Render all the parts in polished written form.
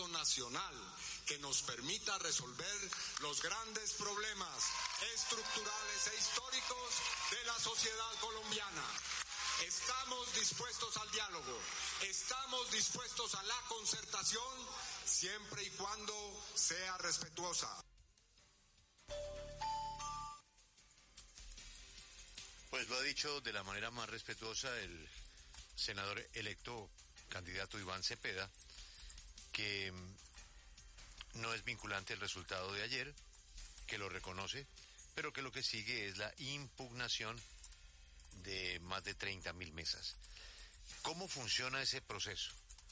nacional que nos permita resolver los grandes problemas estructurales e históricos de la sociedad colombiana. Estamos dispuestos al diálogo, estamos dispuestos a la concertación, siempre y cuando sea respetuosa. Pues lo ha dicho de la manera más respetuosa el senador electo, candidato Iván Cepeda, que no es vinculante el resultado de ayer, que lo reconoce, pero que lo que sigue es la impugnación de más de 30.000 mesas. ¿Cómo funciona ese proceso?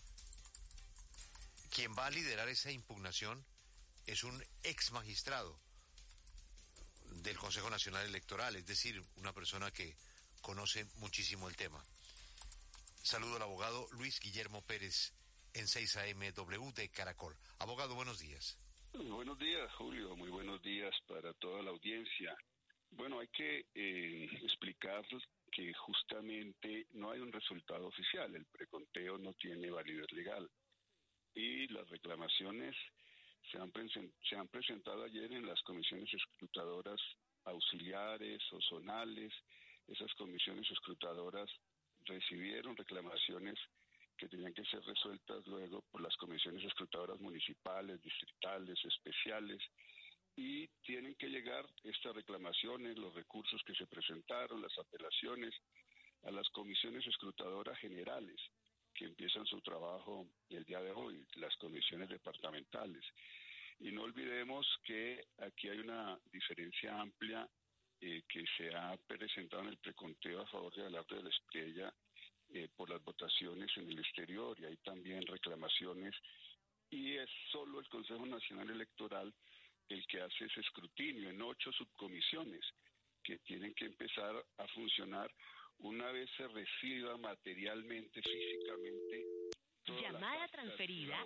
Quien va a liderar esa impugnación es un ex magistrado del Consejo Nacional Electoral, es decir, una persona que conoce muchísimo el tema. Saludo al abogado Luis Guillermo Pérez en 6 AM W de Caracol. Abogado, buenos días. Buenos días, Julio. Muy buenos días para toda la audiencia. Bueno, hay que explicar que justamente no hay un resultado oficial. El preconteo no tiene validez legal. Y las reclamaciones se han presentado ayer en las comisiones escrutadoras auxiliares o zonales. Esas comisiones escrutadoras recibieron reclamaciones que tenían que ser resueltas luego por las comisiones escrutadoras municipales, distritales, especiales, y tienen que llegar estas reclamaciones, los recursos que se presentaron, las apelaciones, a las comisiones escrutadoras generales, que empiezan su trabajo el día de hoy, las comisiones departamentales. Y no olvidemos que aquí hay una diferencia amplia que se ha presentado en el preconteo a favor de Abelardo de la Espriella por las votaciones en el exterior, y hay también reclamaciones, y es solo el Consejo Nacional Electoral el que hace ese escrutinio en 8 subcomisiones que tienen que empezar a funcionar una vez se reciba materialmente, físicamente. Llamada transferida.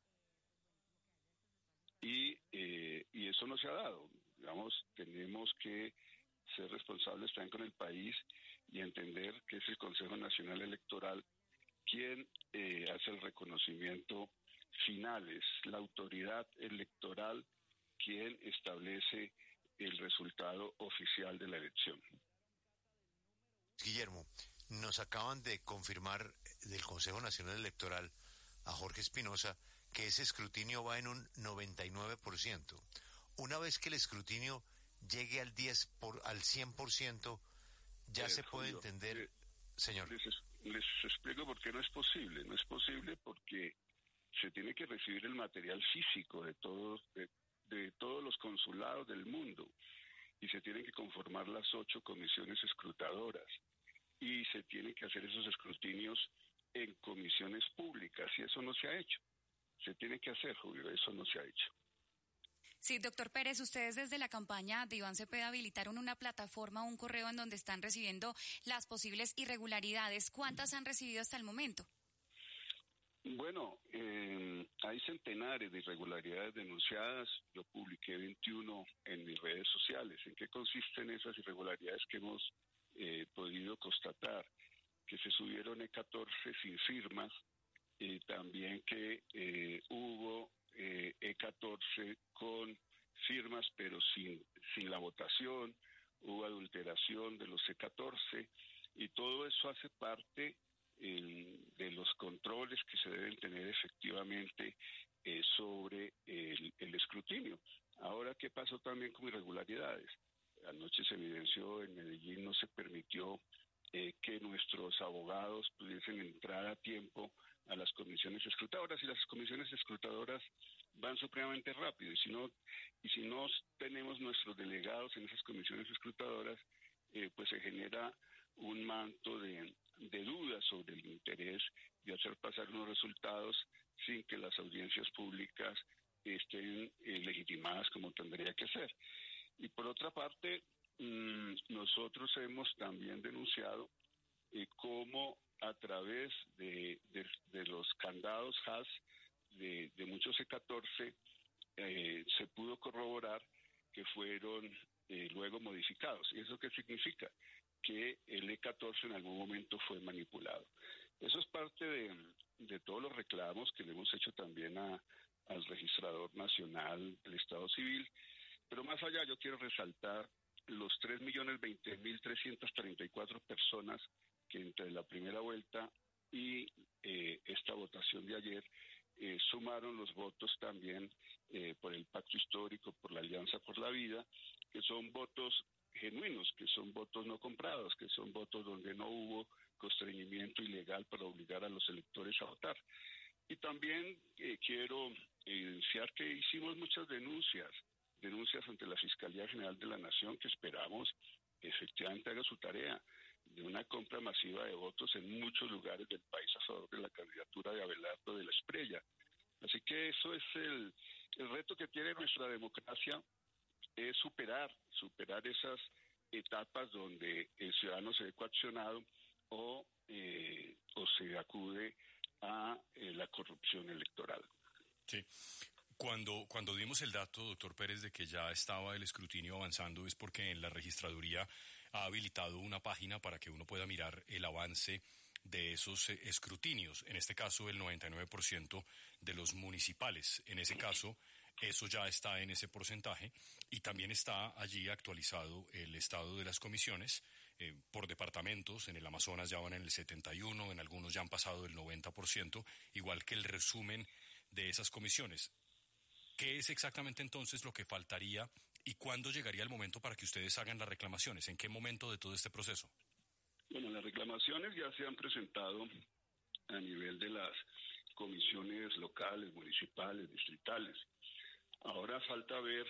Y eso no se ha dado. Digamos, tenemos que ser responsables también con el país y entender que es el Consejo Nacional Electoral quien hace el reconocimiento final, es la autoridad electoral quien establece el resultado oficial de la elección. Guillermo, nos acaban de confirmar del Consejo Nacional Electoral a Jorge Espinosa que ese escrutinio va en un 99%. Una vez que el escrutinio llegue al 100%, ya se puede entender, señor. Les explico por qué no es posible. No es posible porque se tiene que recibir el material físico de todos los consulados del mundo, y se tienen que conformar las 8 comisiones escrutadoras, y se tienen que hacer esos escrutinios en comisiones públicas, y eso no se ha hecho. Se tiene que hacer, Julio, eso no se ha hecho. Sí, doctor Pérez, ustedes desde la campaña de Iván Cepeda habilitaron una plataforma, un correo en donde están recibiendo las posibles irregularidades. ¿Cuántas han recibido hasta el momento? Bueno, hay centenares de irregularidades denunciadas. Yo publiqué 21 en mis redes sociales. ¿En qué consisten esas irregularidades que hemos podido constatar? Que se subieron E14 sin firmas, también que hubo E14 con firmas pero sin la votación, hubo adulteración de los E14, y todo eso hace parte de los controles que se deben tener efectivamente sobre el escrutinio. Ahora, ¿qué pasó también con irregularidades? Anoche se evidenció en Medellín, no se permitió que nuestros abogados pudiesen entrar a tiempo a las comisiones escrutadoras, y las comisiones escrutadoras van supremamente rápido, y si no tenemos nuestros delegados en esas comisiones escrutadoras, pues se genera un manto de dudas sobre el interés de hacer pasar unos resultados sin que las audiencias públicas estén legitimadas como tendría que ser. Y por otra parte, nosotros hemos también denunciado cómo a través de los candados HAS de muchos E14 se pudo corroborar que fueron luego modificados. ¿Y eso qué significa? Que el E14 en algún momento fue manipulado. Eso es parte de todos los reclamos que le hemos hecho también a al registrador nacional del Estado Civil. Pero más allá, yo quiero resaltar los 3.020.334 personas que entre la primera vuelta y esta votación de ayer sumaron los votos también por el Pacto Histórico, por la Alianza por la Vida, que son votos genuinos, que son votos no comprados, que son votos donde no hubo constreñimiento ilegal para obligar a los electores a votar. Y también quiero evidenciar que hicimos muchas denuncias ante la Fiscalía General de la Nación, que esperamos efectivamente haga su tarea de una compra masiva de votos en muchos lugares del país a favor de la candidatura de Abelardo de la Espriella. Así que eso es el reto que tiene nuestra democracia, es superar esas etapas donde el ciudadano se ve coaccionado o se acude a la corrupción electoral. Sí. Cuando dimos el dato, doctor Pérez, de que ya estaba el escrutinio avanzando, es porque en la registraduría ha habilitado una página para que uno pueda mirar el avance de esos escrutinios. En este caso, el 99% de los municipales. En ese caso, eso ya está en ese porcentaje y también está allí actualizado el estado de las comisiones por departamentos. En el Amazonas ya van en el 71%, en algunos ya han pasado el 90%, igual que el resumen de esas comisiones. ¿Qué es exactamente entonces lo que faltaría y cuándo llegaría el momento para que ustedes hagan las reclamaciones? ¿En qué momento de todo este proceso? Bueno, las reclamaciones ya se han presentado a nivel de las comisiones locales, municipales, distritales. Ahora falta ver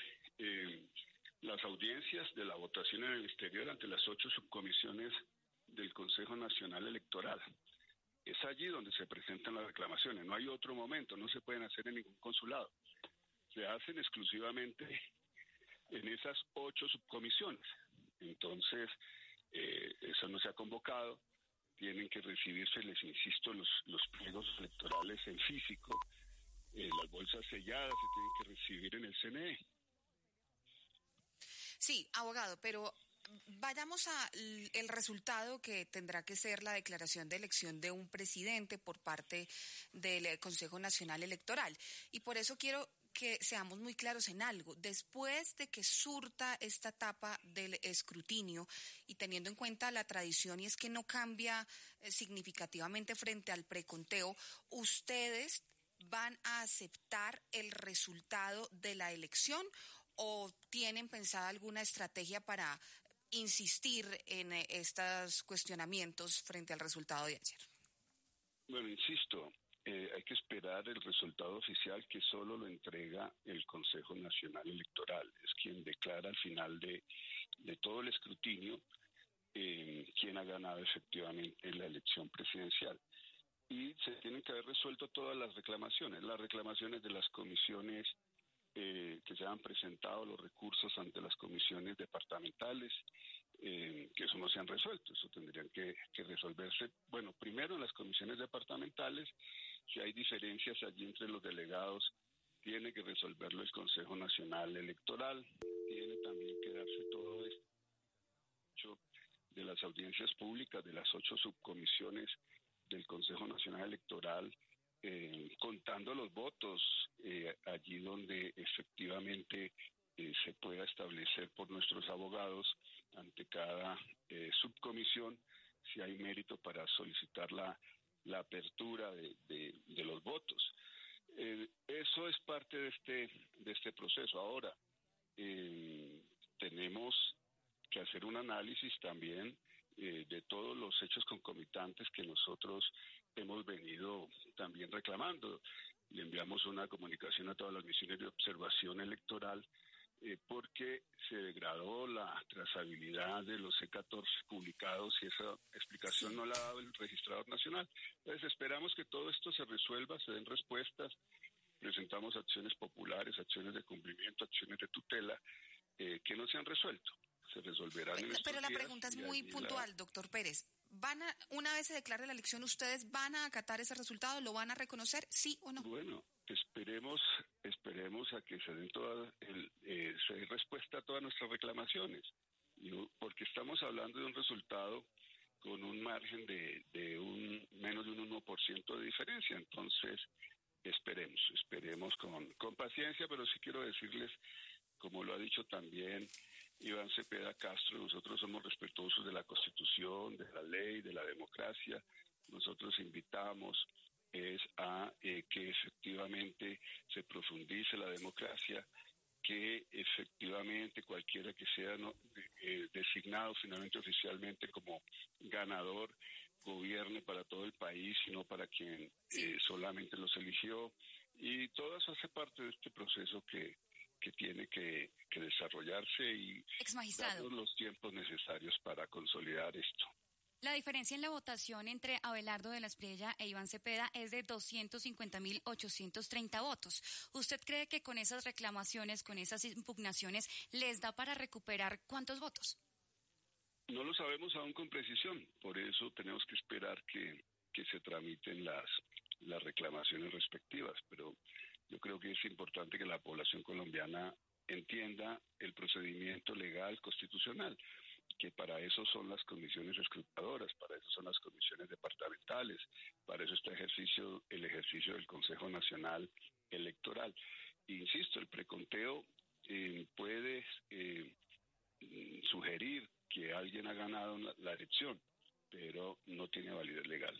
las audiencias de la votación en el exterior ante las 8 subcomisiones del Consejo Nacional Electoral. Es allí donde se presentan las reclamaciones, no hay otro momento, no se pueden hacer en ningún consulado. Se hacen exclusivamente en esas 8 subcomisiones. Entonces, eso no se ha convocado, tienen que recibirse, les insisto, los pliegos electorales en físico, las bolsas selladas se tienen que recibir en el CNE. Sí, abogado, pero vayamos a el resultado que tendrá que ser la declaración de elección de un presidente por parte del Consejo Nacional Electoral. Y por eso quiero que seamos muy claros en algo. Después de que surta esta etapa del escrutinio y teniendo en cuenta la tradición y es que no cambia significativamente frente al preconteo, ¿ustedes van a aceptar el resultado de la elección o tienen pensada alguna estrategia para insistir en estos cuestionamientos frente al resultado de ayer? Bueno, insisto, hay que esperar el resultado oficial que solo lo entrega el Consejo Nacional Electoral. Es quien declara al final de todo el escrutinio quién ha ganado efectivamente la elección presidencial. Y se tienen que haber resuelto todas las reclamaciones de las comisiones que se han presentado, los recursos ante las comisiones departamentales, que eso no se han resuelto, eso tendrían que resolverse, bueno, primero en las comisiones departamentales. Si hay diferencias allí entre los delegados, tiene que resolverlo el Consejo Nacional Electoral, tiene también que darse todo esto de las audiencias públicas de las 8 subcomisiones del Consejo Nacional Electoral, contando los votos allí donde efectivamente se pueda establecer por nuestros abogados ante cada subcomisión si hay mérito para solicitar la apertura de los votos. Eso es parte de este proceso. Ahora, tenemos que hacer un análisis también de todos los hechos concomitantes que nosotros hemos venido también reclamando. Le enviamos una comunicación a todas las misiones de observación electoral porque se degradó la trazabilidad de los C14 publicados y esa explicación no la ha dado el registrador nacional. Entonces esperamos que todo esto se resuelva, se den respuestas, presentamos acciones populares, acciones de cumplimiento, acciones de tutela que no se han resuelto. Se resolverán en estos Pero la días pregunta es muy puntual, doctor Pérez. Una vez se declare la elección, ¿ustedes van a acatar ese resultado? ¿Lo van a reconocer, sí o no? Bueno, esperemos a que se den se dé respuesta a todas nuestras reclamaciones, porque estamos hablando de un resultado con un margen de menos de un 1% de diferencia. Entonces, esperemos paciencia, pero sí quiero decirles, como lo ha dicho también Iván Cepeda Castro, nosotros somos respetuosos de la Constitución, de la ley, de la democracia. Nosotros invitamos a que efectivamente se profundice la democracia, que efectivamente cualquiera que sea designado finalmente oficialmente como ganador gobierne para todo el país y no para quien solamente los eligió. Y todo eso hace parte de este proceso que tiene que desarrollarse y darnos los tiempos necesarios para consolidar esto. La diferencia en la votación entre Abelardo de la Espriella e Iván Cepeda es de 250.830 votos. ¿Usted cree que con esas reclamaciones, con esas impugnaciones, les da para recuperar cuántos votos? No lo sabemos aún con precisión, por eso tenemos que esperar que se tramiten las reclamaciones respectivas, pero yo creo que es importante que la población colombiana entienda el procedimiento legal constitucional, que para eso son las comisiones escrutadoras, para eso son las comisiones departamentales, para eso está el ejercicio del Consejo Nacional Electoral. Insisto, el preconteo puede sugerir que alguien ha ganado la elección, pero no tiene validez legal.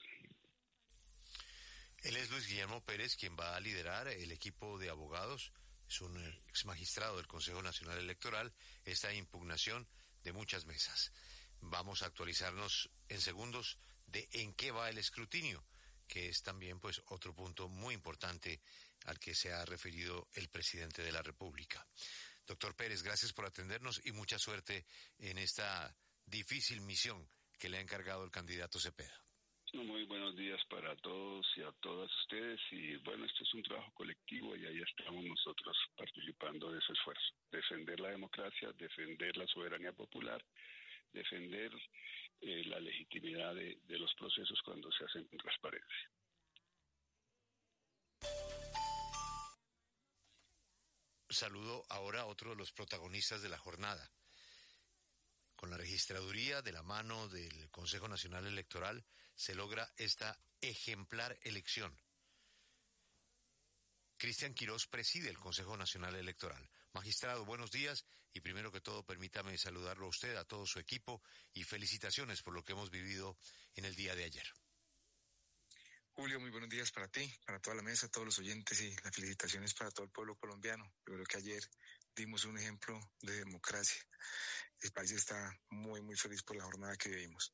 Él es Luis Guillermo Pérez, quien va a liderar el equipo de abogados, es un ex magistrado del Consejo Nacional Electoral, esta impugnación de muchas mesas. Vamos a actualizarnos en segundos de en qué va el escrutinio, que es también pues otro punto muy importante al que se ha referido el presidente de la República. Doctor Pérez, gracias por atendernos y mucha suerte en esta difícil misión que le ha encargado el candidato Cepeda. Muy buenos días para todos y a todas ustedes, y bueno, este es un trabajo colectivo y ahí estamos nosotros participando de ese esfuerzo. Defender la democracia, defender la soberanía popular, defender la legitimidad de los procesos cuando se hacen con transparencia. Saludo ahora a otro de los protagonistas de la jornada. Con la registraduría de la mano del Consejo Nacional Electoral se logra esta ejemplar elección. Cristian Quirós preside el Consejo Nacional Electoral. Magistrado, buenos días y primero que todo permítame saludarlo a usted, a todo su equipo y felicitaciones por lo que hemos vivido en el día de ayer. Julio, muy buenos días para ti, para toda la mesa, todos los oyentes y las felicitaciones para todo el pueblo colombiano. Yo creo que ayer dimos un ejemplo de democracia. El país está muy, muy feliz por la jornada que vivimos.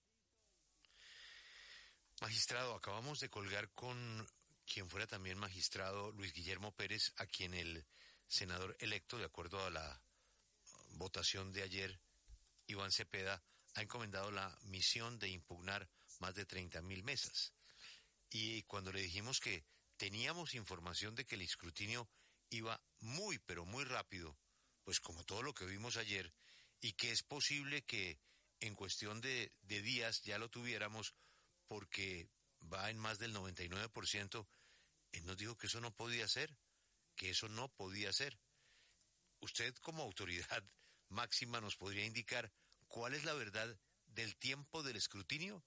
Magistrado, acabamos de colgar con quien fuera también magistrado, Luis Guillermo Pérez, a quien el senador electo, de acuerdo a la votación de ayer, Iván Cepeda, ha encomendado la misión de impugnar más de 30.000 mesas. Y cuando le dijimos que teníamos información de que el escrutinio iba muy, pero muy rápido, pues como todo lo que vimos ayer, y que es posible que en cuestión de días ya lo tuviéramos porque va en más del 99%, él nos dijo que eso no podía ser, que eso no podía ser. Usted como autoridad máxima nos podría indicar cuál es la verdad del tiempo del escrutinio.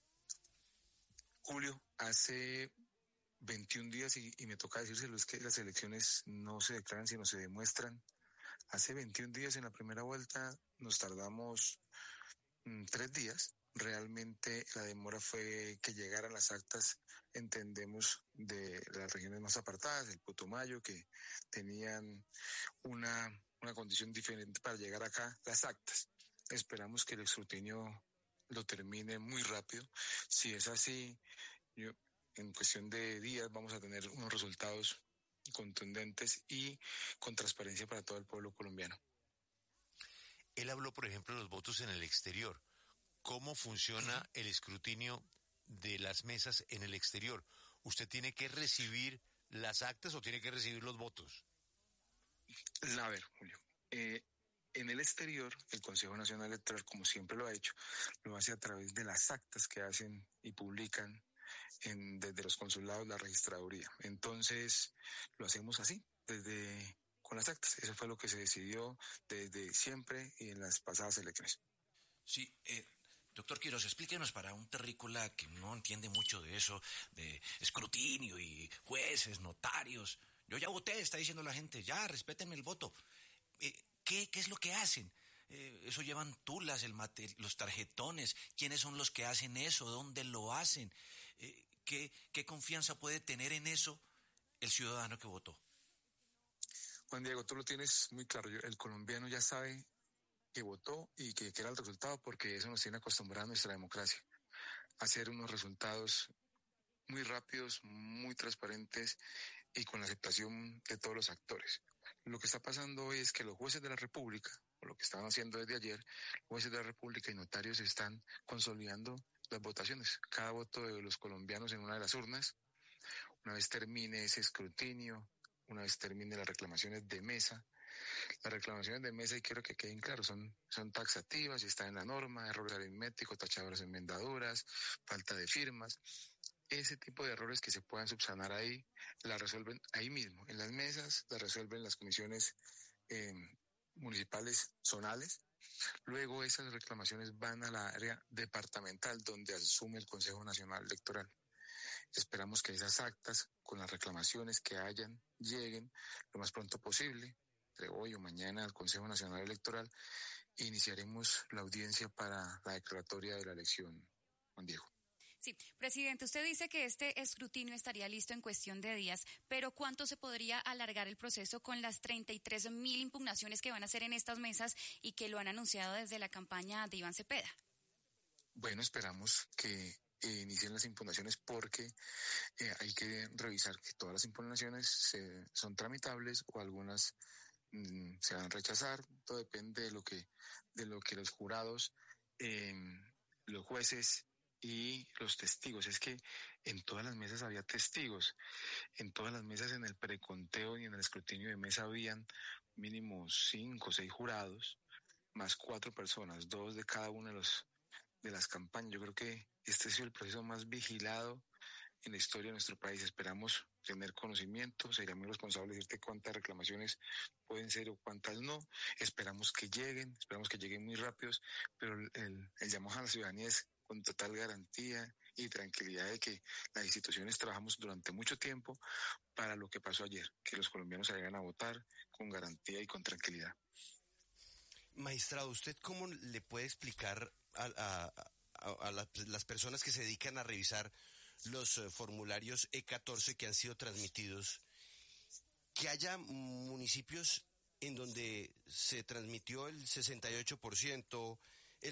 Julio, hace 21 días, y me toca decírselo, es que las elecciones no se declaran sino se demuestran. Hace 21 días en la primera vuelta nos tardamos 3 días. Realmente la demora fue que llegaran las actas, entendemos, de las regiones más apartadas, el Putumayo, que tenían una condición diferente para llegar acá, las actas. Esperamos que el escrutinio lo termine muy rápido. Si es así, en cuestión de días vamos a tener unos resultados contundentes y con transparencia para todo el pueblo colombiano. Él habló, por ejemplo, de los votos en el exterior. ¿Cómo funciona el escrutinio de las mesas en el exterior? ¿Usted tiene que recibir las actas o tiene que recibir los votos? A ver, Julio, en el exterior, el Consejo Nacional Electoral, como siempre lo ha hecho, lo hace a través de las actas que hacen y publican desde los consulados, la registraduría. Entonces, lo hacemos así, con las actas. Eso fue lo que se decidió desde siempre y en las pasadas elecciones. Sí, doctor Quirós, explíquenos para un terrícola que no entiende mucho de eso, de escrutinio y jueces, notarios. Yo ya voté, está diciendo la gente, ya, respétenme el voto. ¿Qué es lo que hacen? Eso llevan tulas, los tarjetones. ¿Quiénes son los que hacen eso? ¿Dónde lo hacen? ¿Qué confianza puede tener en eso el ciudadano que votó? Juan Diego, tú lo tienes muy claro. El colombiano ya sabe que votó y que era el resultado, porque eso nos tiene acostumbrado a nuestra democracia. Hacer unos resultados muy rápidos, muy transparentes y con la aceptación de todos los actores. Lo que está pasando hoy es que los jueces de la República, o lo que estaban haciendo desde ayer, jueces de la República y notarios están consolidando las votaciones. Cada voto de los colombianos en una de las urnas, una vez termine ese escrutinio, una vez termine las reclamaciones de mesa. Las reclamaciones de mesa, y quiero que queden claros, son taxativas y están en la norma: errores aritméticos, tachadoras enmendaduras, falta de firmas. Ese tipo de errores que se puedan subsanar ahí, la resuelven ahí mismo, en las mesas, la resuelven las comisiones municipales zonales. Luego esas reclamaciones van a la área departamental, donde asume el Consejo Nacional Electoral. Esperamos que esas actas, con las reclamaciones que hayan, lleguen lo más pronto posible, entre hoy o mañana, al Consejo Nacional Electoral, e iniciaremos la audiencia para la declaratoria de la elección. Juan Diego. Sí, presidente, usted dice que este escrutinio estaría listo en cuestión de días, pero ¿cuánto se podría alargar el proceso con las 33.000 impugnaciones que van a hacer en estas mesas y que lo han anunciado desde la campaña de Iván Cepeda? Bueno, esperamos que inicien las impugnaciones, porque hay que revisar que todas las impugnaciones son tramitables, o algunas se van a rechazar. Todo depende de lo que los jurados, los jueces y los testigos. Es que en todas las mesas había testigos, en todas las mesas, en el preconteo y en el escrutinio de mesa, habían mínimo 5 o 6 jurados, más 4 personas, 2 de cada una de las campañas. Yo creo que este ha sido el proceso más vigilado en la historia de nuestro país. Esperamos tener conocimiento. Sería muy responsable decirte cuántas reclamaciones pueden ser o cuántas no. Esperamos que lleguen muy rápidos, pero el llamado a la ciudadanía es con total garantía y tranquilidad de que las instituciones trabajamos durante mucho tiempo para lo que pasó ayer, que los colombianos salgan a votar con garantía y con tranquilidad. Magistrado, ¿usted cómo le puede explicar a las personas que se dedican a revisar los formularios E14 que han sido transmitidos, que haya municipios en donde se transmitió el 68%, el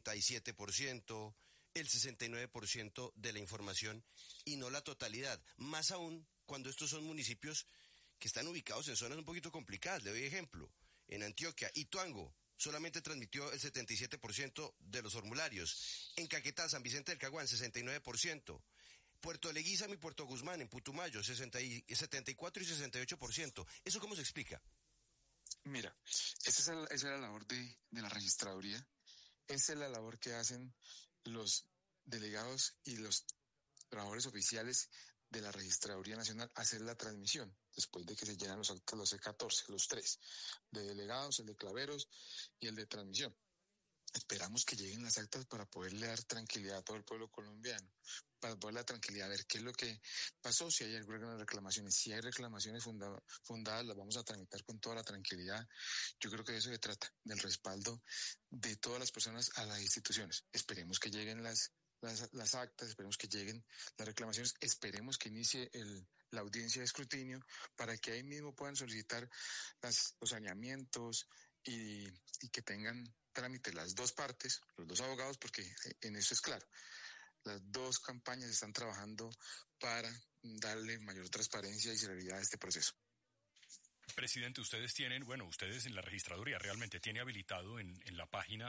77%, el 69% de la información y no la totalidad? Más aún cuando estos son municipios que están ubicados en zonas un poquito complicadas. Le doy ejemplo. En Antioquia, Ituango solamente transmitió el 77% de los formularios. En Caquetá, San Vicente del Caguán, 69%. Puerto Leguízamo y Puerto Guzmán, en Putumayo, 74 y 68%. ¿Eso cómo se explica? Mira, esa es la labor de la registraduría. Esa es la labor que hacen los delegados y los trabajadores oficiales de la Registraduría Nacional, hacer la transmisión después de que se llenan los actos, los C14, los 3, de delegados, el de claveros y el de transmisión. Esperamos que lleguen las actas para poderle dar tranquilidad a todo el pueblo colombiano, para poderle dar tranquilidad, a ver qué es lo que pasó, si hay algunas reclamaciones. Si hay reclamaciones fundadas, las vamos a tramitar con toda la tranquilidad. Yo creo que de eso se trata, del respaldo de todas las personas a las instituciones. Esperemos que lleguen las actas, esperemos que lleguen las reclamaciones, esperemos que inicie la audiencia de escrutinio, para que ahí mismo puedan solicitar los saneamientos y que tengan trámite las dos partes, los dos abogados, porque en eso es claro. Las dos campañas están trabajando para darle mayor transparencia y celeridad a este proceso. Presidente, ustedes en la registraduría realmente tiene habilitado en la página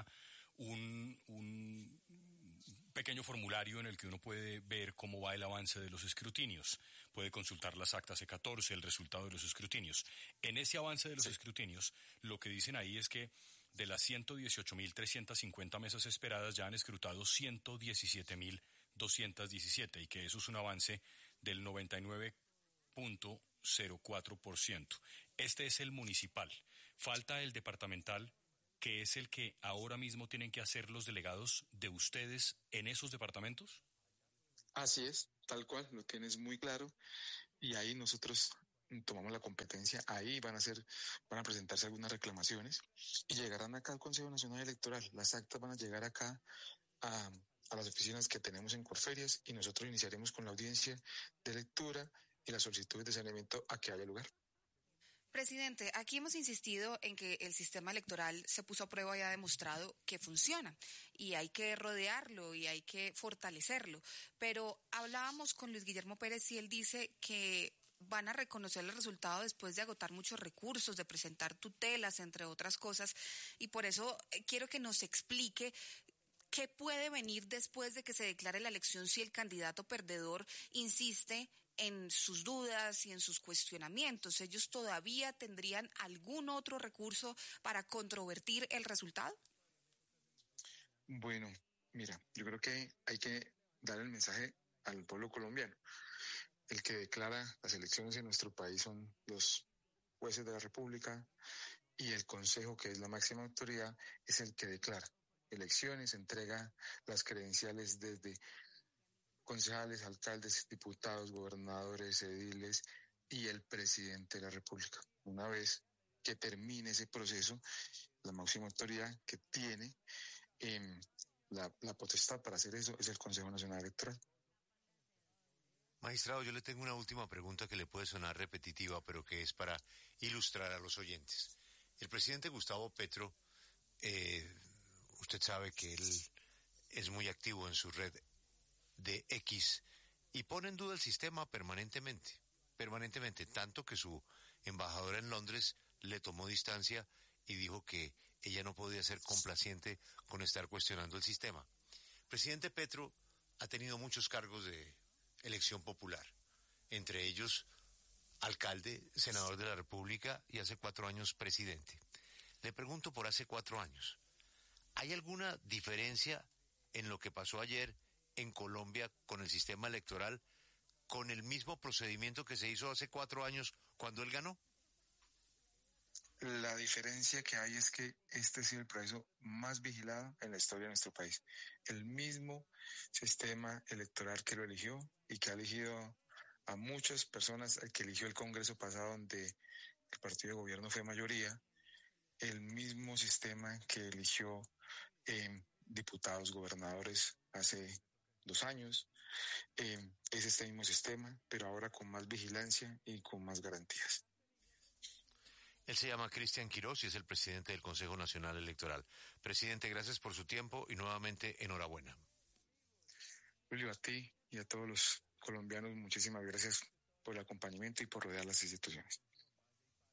un pequeño formulario en el que uno puede ver cómo va el avance de los escrutinios. Puede consultar las actas C14, el resultado de los escrutinios. En ese avance de los escrutinios, lo que dicen ahí es que de las 118.350 mesas esperadas ya han escrutado 117.217 y que eso es un avance del 99.04%. Este es el municipal. Falta el departamental, que es el que ahora mismo tienen que hacer los delegados de ustedes en esos departamentos. Así es, tal cual, lo tienes muy claro. Y ahí nosotros tomamos la competencia, ahí van a presentarse algunas reclamaciones y llegarán acá al Consejo Nacional Electoral. Las actas van a llegar acá a las oficinas que tenemos en Corferias y nosotros iniciaremos con la audiencia de lectura y las solicitudes de saneamiento a que haya lugar. Presidente, aquí hemos insistido en que el sistema electoral se puso a prueba y ha demostrado que funciona y hay que rodearlo y hay que fortalecerlo. Pero hablábamos con Luis Guillermo Pérez y él dice que van a reconocer el resultado después de agotar muchos recursos, de presentar tutelas, entre otras cosas. Y por eso quiero que nos explique qué puede venir después de que se declare la elección si el candidato perdedor insiste en sus dudas y en sus cuestionamientos. ¿Ellos todavía tendrían algún otro recurso para controvertir el resultado? Bueno, mira, yo creo que hay que dar el mensaje al pueblo colombiano. El que declara las elecciones en nuestro país son los jueces de la República y el Consejo, que es la máxima autoridad, es el que declara elecciones, entrega las credenciales desde concejales, alcaldes, diputados, gobernadores, ediles y el presidente de la República. Una vez que termine ese proceso, la máxima autoridad que tiene la potestad para hacer eso es el Consejo Nacional Electoral. Magistrado, yo le tengo una última pregunta que le puede sonar repetitiva, pero que es para ilustrar a los oyentes. El presidente Gustavo Petro, usted sabe que él es muy activo en su red de X y pone en duda el sistema permanentemente, tanto que su embajadora en Londres le tomó distancia y dijo que ella no podía ser complaciente con estar cuestionando el sistema. El presidente Petro ha tenido muchos cargos de elección popular, entre ellos alcalde, senador de la República y hace 4 años presidente. Le pregunto por hace 4 años, ¿hay alguna diferencia en lo que pasó ayer en Colombia con el sistema electoral, con el mismo procedimiento que se hizo hace 4 años cuando él ganó? La diferencia que hay es que este ha sido el proceso más vigilado en la historia de nuestro país. El mismo sistema electoral que lo eligió y que ha elegido a muchas personas, el que eligió el Congreso pasado, donde el partido de gobierno fue mayoría, el mismo sistema que eligió diputados, gobernadores hace 2 años, es este mismo sistema, pero ahora con más vigilancia y con más garantías. Él se llama Cristian Quirós y es el presidente del Consejo Nacional Electoral. Presidente, gracias por su tiempo y nuevamente enhorabuena. Julio, a ti y a todos los colombianos, muchísimas gracias por el acompañamiento y por rodear las instituciones.